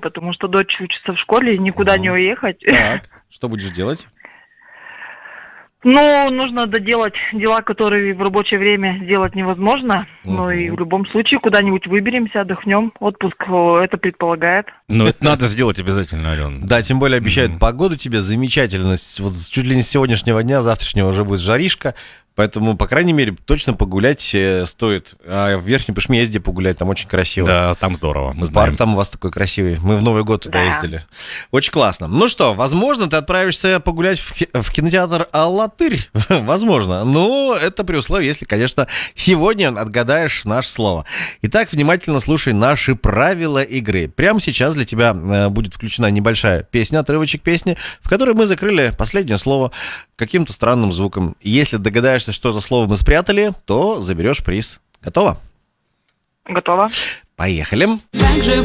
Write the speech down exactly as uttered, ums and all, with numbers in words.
потому что дочь учится в школе, никуда не уехать. Так, что будешь делать? Ну, нужно доделать дела, которые в рабочее время сделать невозможно. Мгм. Ну и в любом случае куда-нибудь выберемся, отдохнем. Отпуск о, это предполагает. Ну, это надо сделать обязательно, Алена. Да, тем более обещают Мгм. погоду тебе замечательно. С- Вот с- чуть ли не с сегодняшнего дня, завтрашнего уже будет жаришка. Поэтому, по крайней мере, точно погулять э, стоит. А в Верхнем Пышме езди погулять, там очень красиво. Да, там здорово, мы знаем. Парк там у вас такой красивый. Мы в Новый год туда Да. ездили. Очень классно. Ну что, возможно, ты отправишься погулять в, ки- в кинотеатр «Алатырь». Возможно. Но это при условии, если, конечно, сегодня отгадаешь наше слово. Итак, внимательно слушай наши правила игры. Прямо сейчас для тебя э, будет включена небольшая песня, отрывочек песни, в которой мы закрыли последнее слово каким-то странным звуком. Если догадаешься, что за слово мы спрятали, то заберешь приз. Готово? Готово. Поехали. Так же